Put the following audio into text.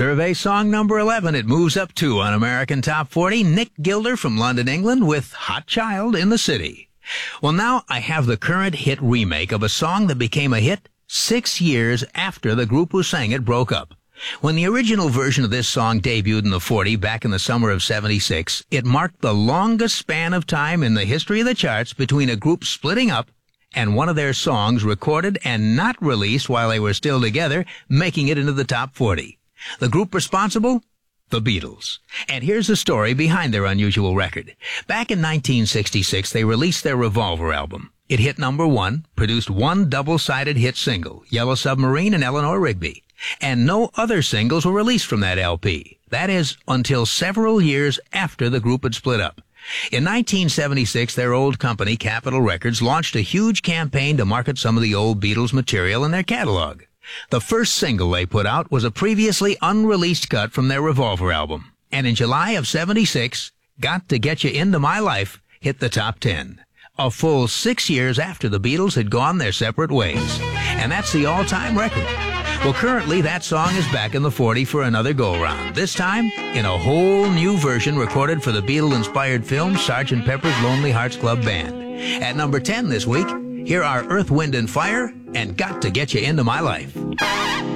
Survey song number 11. It moves up 2 on American Top 40. Nick Gilder from London, England with Hot Child in the City. Well, now I have the current hit remake of a song that became a hit 6 years after the group who sang it broke up. When the original version of this song debuted in the 40 back in the summer of 76, it marked the longest span of time in the history of the charts between a group splitting up and one of their songs recorded and not released while they were still together, making it into the top 40. The group responsible? The Beatles. And here's the story behind their unusual record. Back in 1966, they released their Revolver album. It hit number 1, produced one double-sided hit single, Yellow Submarine and Eleanor Rigby. And no other singles were released from that LP. That is, until several years after the group had split up. In 1976, their old company, Capitol Records, launched a huge campaign to market some of the old Beatles material in their catalog. The first single they put out was a previously unreleased cut from their Revolver album. And in July of 76, Got to Get You Into My Life hit the top 10. A full 6 years after the Beatles had gone their separate ways. And that's the all-time record. Well, currently, that song is back in the 40 for another go-round, this time in a whole new version recorded for the Beatle-inspired film Sgt. Pepper's Lonely Hearts Club Band. At number 10 this week, here are Earth, Wind & Fire and Got to Get You Into My Life.